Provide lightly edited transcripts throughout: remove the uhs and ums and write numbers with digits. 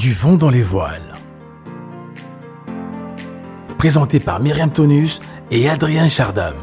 Du vent dans les voiles. Présenté par Myriam Tonus et Adrien Chardam.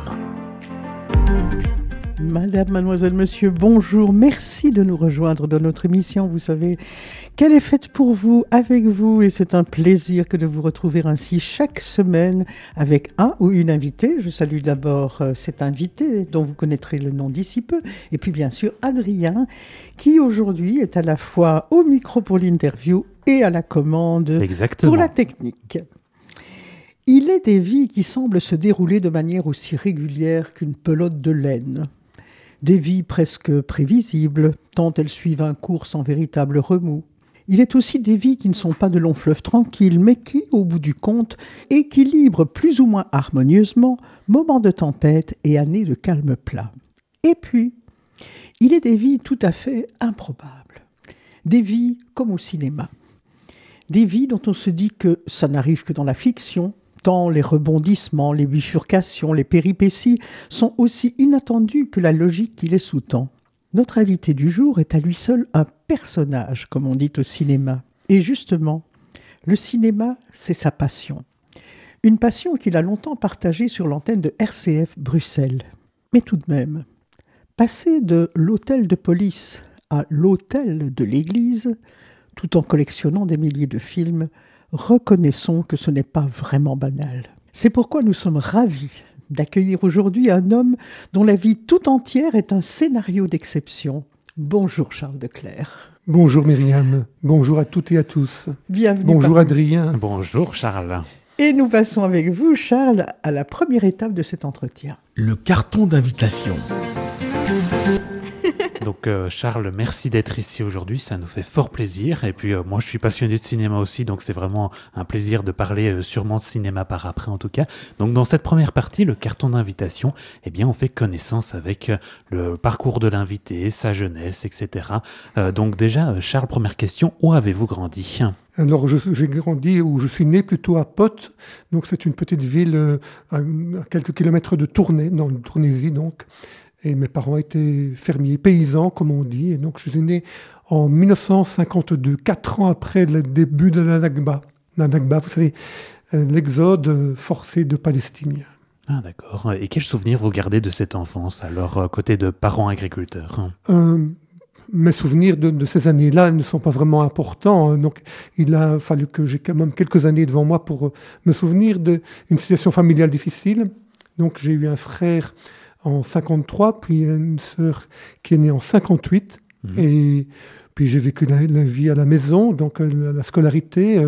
Madame, mademoiselle, monsieur, bonjour. Merci de nous rejoindre dans notre émission. Vous savez qu'elle est faite pour vous, avec vous, et c'est un plaisir que de vous retrouver ainsi chaque semaine avec un ou une invitée. Je salue d'abord cet invité dont vous connaîtrez le nom d'ici peu, et puis bien sûr Adrien, qui aujourd'hui est à la fois au micro pour l'interview et à la commande pour la technique. Il est des vies qui semblent se dérouler de manière aussi régulière qu'une pelote de laine. Des vies presque prévisibles, tant elles suivent un cours sans véritable remous. Il est aussi des vies qui ne sont pas de longs fleuves tranquilles, mais qui, au bout du compte, équilibrent plus ou moins harmonieusement moments de tempête et années de calme plat. Et puis, il est des vies tout à fait improbables. Des vies comme au cinéma. Des vies dont on se dit que ça n'arrive que dans la fiction, tant les rebondissements, les bifurcations, les péripéties sont aussi inattendus que la logique qui les sous-tend. Notre invité du jour est à lui seul un personnage, comme on dit au cinéma. Et justement, le cinéma, c'est sa passion. Une passion qu'il a longtemps partagée sur l'antenne de RCF Bruxelles. Mais tout de même, passer de l'hôtel de police à l'hôtel de l'église, tout en collectionnant des milliers de films, reconnaissons que ce n'est pas vraiment banal. C'est pourquoi nous sommes ravis d'accueillir aujourd'hui un homme dont la vie tout entière est un scénario d'exception. Bonjour Charles Declercq. Bonjour Myriam, bonjour à toutes et à tous. Bienvenue. Bonjour Adrien. Bonjour Charles. Et nous passons avec vous, Charles, à la première étape de cet entretien. Le carton d'invitation. Donc Charles, merci d'être ici aujourd'hui, ça nous fait fort plaisir. Et puis moi je suis passionné de cinéma aussi, donc c'est vraiment un plaisir de parler sûrement de cinéma par après en tout cas. Donc dans cette première partie, le carton d'invitation, eh bien on fait connaissance avec le parcours de l'invité, sa jeunesse, etc. Donc déjà Charles, première question, où avez-vous grandi ? Alors j'ai grandi où je suis né plutôt à Potte, donc c'est une petite ville à quelques kilomètres de Tournai, dans le Tournaisie donc. Et mes parents étaient fermiers, paysans, comme on dit. Et donc, je suis né en 1952, 4 ans après le début de la Nakba. La Nakba, vous savez, l'exode forcé de Palestiniens. Ah, d'accord. Et quels souvenirs vous gardez de cette enfance, alors, côté de parents agriculteurs ? Mes souvenirs de ces années-là ne sont pas vraiment importants. Donc, il a fallu que j'ai quand même quelques années devant moi pour me souvenir d'une situation familiale difficile. Donc, j'ai eu un frère en 53, puis une sœur qui est née en 58. Et puis j'ai vécu la vie à la maison, donc la scolarité,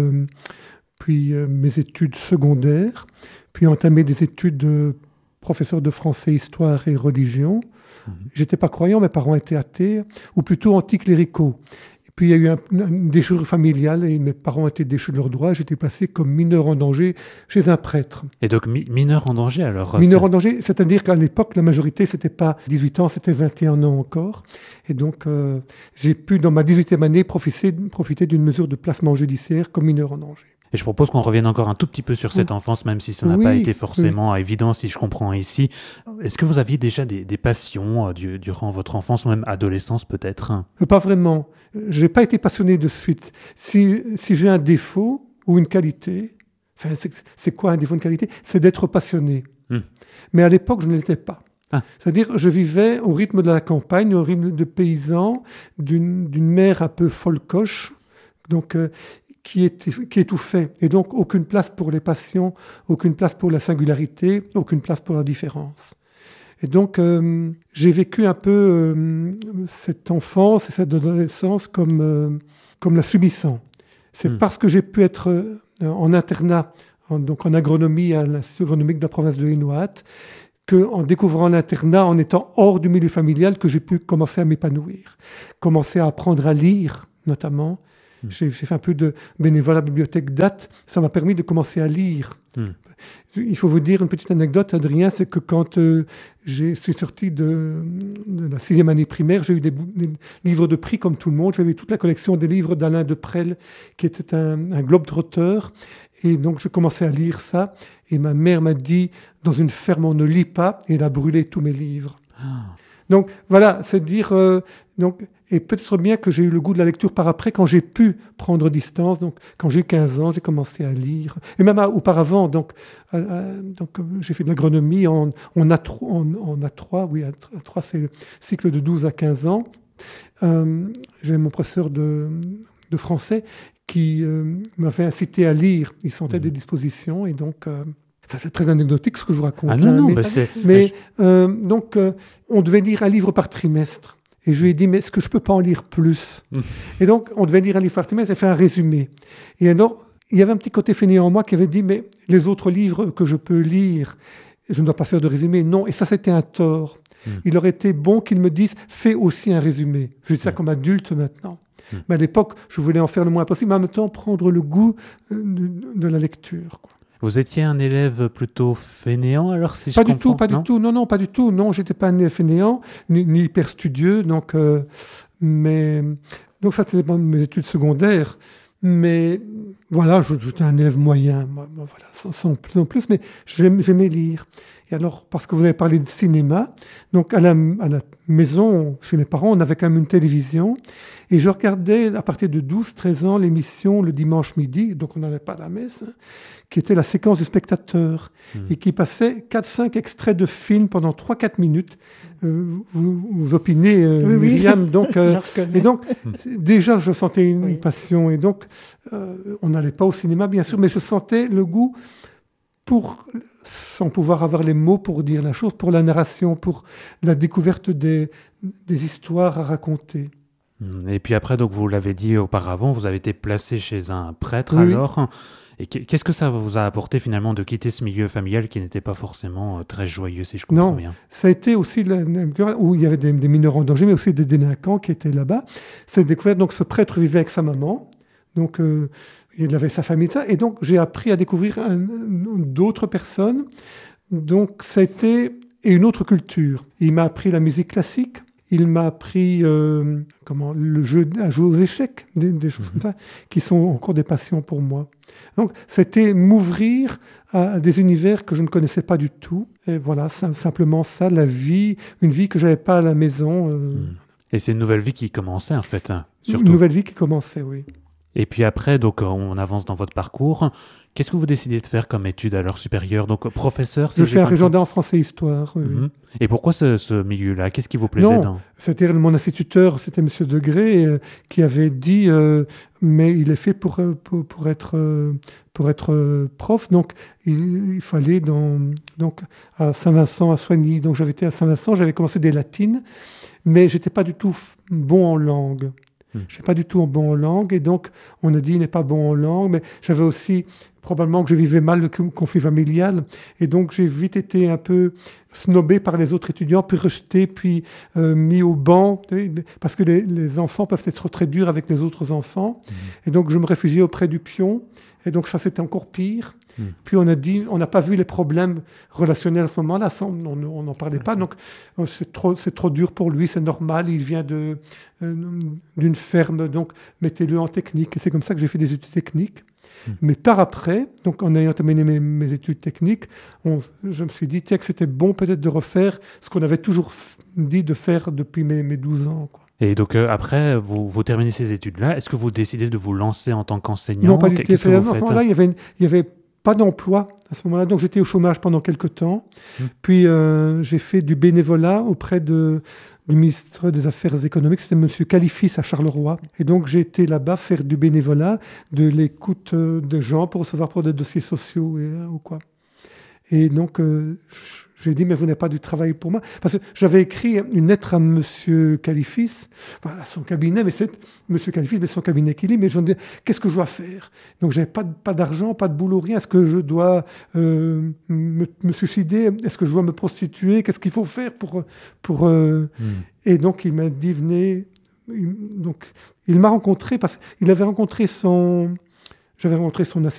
puis mes études secondaires, puis entamé des études de professeur de français, histoire et religion. J'étais pas croyant, mes parents étaient athées, ou plutôt anticléricaux. Puis il y a eu une déchirure familiale et mes parents étaient déchus de leurs droits. J'étais placé comme mineur en danger chez un prêtre. Et donc mineur en danger alors ? Mineur en danger, c'est-à-dire qu'à l'époque, la majorité, c'était pas 18 ans, c'était 21 ans encore. Et donc, j'ai pu, dans ma 18e année, profiter d'une mesure de placement judiciaire comme mineur en danger. Et je propose qu'on revienne encore un tout petit peu sur cette enfance, même si ça n'a pas été forcément évident, si je comprends ici. Est-ce que vous aviez déjà des passions durant votre enfance, ou même adolescence peut-être ? Pas vraiment. Je n'ai pas été passionné de suite. Si j'ai un défaut ou une qualité, enfin, c'est quoi un défaut, une qualité ? C'est d'être passionné. Mais à l'époque, je ne l'étais pas. C'est-à-dire, je vivais au rythme de la campagne, au rythme de paysan, d'une mère un peu folcoche, donc qui étouffait. Et donc, aucune place pour les passions, aucune place pour la singularité, aucune place pour la différence. Et donc, j'ai vécu un peu cette enfance et cette adolescence comme la subissant. C'est parce que j'ai pu être en internat, donc en agronomie à l'Institut agronomique de la province de Hainaut, qu'en découvrant l'internat, en étant hors du milieu familial, que j'ai pu commencer à m'épanouir, commencer à apprendre à lire, notamment. J'ai fait un peu de bénévolat à la bibliothèque DAT. Ça m'a permis de commencer à lire. Il faut vous dire une petite anecdote, Adrien, c'est que quand je suis sorti de la 6e année primaire, j'ai eu des livres de prix comme tout le monde. J'avais toute la collection des livres d'Alain Deprelle, qui était un globe-trotter. Et donc, je commençais à lire ça. Et ma mère m'a dit, dans une ferme, on ne lit pas. Et elle a brûlé tous mes livres. Donc, voilà, c'est dire... Et peut-être bien que j'ai eu le goût de la lecture par après, quand j'ai pu prendre distance. Donc, quand j'ai eu 15 ans, j'ai commencé à lire. Et même auparavant, donc j'ai fait de l'agronomie en A3. Oui, A3, c'est le cycle de 12 à 15 ans. J'avais mon professeur de français qui m'avait incité à lire. Il sentait des dispositions et donc... c'est très anecdotique ce que je vous raconte. Ah non, donc, on devait lire un livre par trimestre. Et je lui ai dit, mais est-ce que je ne peux pas en lire plus? Et donc, on devait lire un livre par trimestre et faire un résumé. Et alors, il y avait un petit côté fainéant en moi qui avait dit, mais les autres livres que je peux lire, je ne dois pas faire de résumé. Non, et ça, c'était un tort. Il aurait été bon qu'il me dise, fais aussi un résumé. Je dis ça comme adulte maintenant. Mais à l'époque, je voulais en faire le moins possible, mais en même temps, prendre le goût de la lecture, quoi. Vous étiez un élève plutôt fainéant, alors, si je comprends? Pas du tout. Non, pas du tout. Non, j'étais pas un élève fainéant, ni hyper studieux. Donc, ça, c'était pas mes études secondaires. Mais voilà, j'étais un élève moyen, voilà, sans plus en plus, mais j'aimais lire. Et alors, parce que vous avez parlé de cinéma, donc à la maison, chez mes parents, on avait quand même une télévision. Et je regardais, à partir de 12-13 ans, l'émission le dimanche midi, donc on n'allait pas à la messe, qui était la séquence du spectateur, et qui passait 4-5 extraits de films pendant 3-4 minutes. Vous opinez, oui, Myriam. Donc, et donc, déjà, je sentais une passion. Et donc, on n'allait pas au cinéma, bien sûr, mais je sentais le goût sans pouvoir avoir les mots pour dire la chose, pour la narration, pour la découverte des histoires à raconter. Et puis après, donc vous l'avez dit auparavant, vous avez été placé chez un prêtre alors. Et qu'est-ce que ça vous a apporté finalement de quitter ce milieu familial qui n'était pas forcément très joyeux, si je comprends bien? Ça a été aussi où il y avait des mineurs en danger, mais aussi des délinquants qui étaient là-bas. C'est découvert, donc ce prêtre vivait avec sa maman, donc il avait sa famille, et donc j'ai appris à découvrir d'autres personnes. Donc ça a été une autre culture. Il m'a appris la musique classique. Il m'a appris le jeu à jouer aux échecs, des choses comme ça, qui sont encore des passions pour moi. Donc, c'était m'ouvrir à des univers que je ne connaissais pas du tout. Et voilà, simplement ça, la vie, une vie que je n'avais pas à la maison. Et c'est une nouvelle vie qui commençait, en fait, surtout. Une nouvelle vie qui commençait, oui. Et puis après, donc, on avance dans votre parcours. Qu'est-ce que vous décidez de faire comme études à l'heure supérieure? Donc, professeur, je fais un régiondat en français et histoire. Oui. Et pourquoi ce milieu-là? Qu'est-ce qui vous plaisait c'était mon instituteur, c'était M. Degré, qui avait dit mais il est fait pour être prof. Donc, il fallait donc à Saint-Vincent, à Soigny. Donc, j'avais été à Saint-Vincent, j'avais commencé des latines, mais je n'étais pas du tout bon en langue. Je ne suis pas du tout bon en langue, et donc on a dit il n'est pas bon en langue, mais j'avais aussi probablement que je vivais mal le conflit familial, et donc j'ai vite été un peu snobé par les autres étudiants, puis rejeté, puis mis au banc, parce que les enfants peuvent être très durs avec les autres enfants, et donc je me réfugiais auprès du pion, et donc ça c'était encore pire. Puis on a dit, on n'a pas vu les problèmes relationnels à ce moment-là, on n'en parlait pas, donc c'est trop dur pour lui, c'est normal, il vient d'une ferme, donc mettez-le en technique. Et c'est comme ça que j'ai fait des études techniques. Mais par après, donc en ayant terminé mes études techniques, je me suis dit tiens, que c'était bon peut-être de refaire ce qu'on avait toujours dit de faire depuis mes 12 ans, quoi. Et donc après, vous terminez ces études-là, est-ce que vous décidez de vous lancer en tant qu'enseignant? Non, pas du tout. À ce moment-là, il y avait pas d'emploi à ce moment-là, donc j'étais au chômage pendant quelques temps. Puis j'ai fait du bénévolat auprès du ministre des Affaires économiques, c'était M. Califis à Charleroi. Et donc j'ai été là-bas faire du bénévolat, de l'écoute de gens pour recevoir pour des dossiers sociaux ou quoi. Et donc j'ai dit, mais vous n'avez pas du travail pour moi. Parce que j'avais écrit une lettre à M. Califis, à son cabinet, mais c'est M. Califis, mais son cabinet qui lit, mais je me dis, qu'est-ce que je dois faire? Donc, je n'avais pas d'argent, pas de boulot, rien. Est-ce que je dois me suicider? Est-ce que je dois me prostituer? Qu'est-ce qu'il faut faire pour Et donc, il m'a dit, venez. Donc, il m'a rencontré, parce qu'il avait rencontré j'avais rencontré son assistant.